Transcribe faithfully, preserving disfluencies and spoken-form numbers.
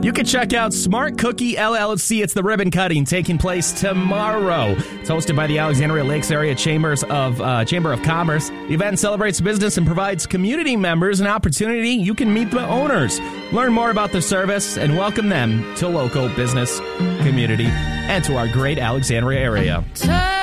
You can check out Smart Cookie L L C. It's the ribbon cutting taking place tomorrow. It's hosted by the Alexandria Lakes Area Chambers of uh, Chamber of Commerce. The event celebrates business and provides community members an opportunity. You can meet the owners, learn more about the service, and welcome them to local business, community, and to our great Alexandria area.